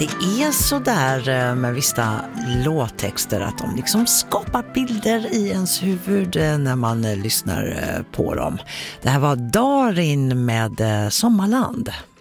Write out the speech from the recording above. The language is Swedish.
Det är så där med vissa låttexter att de liksom skapar bilder i ens huvud när man lyssnar på dem. Det här var Darin med Sommarland.